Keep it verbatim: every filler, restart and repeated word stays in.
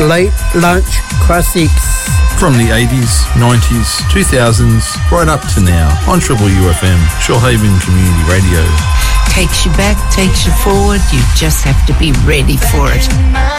Late Lunch Classics. From the eighties, nineties, two thousands, right up to now on Triple U F M, Shoalhaven Community Radio. Takes you back, takes you forward, you just have to be ready for it.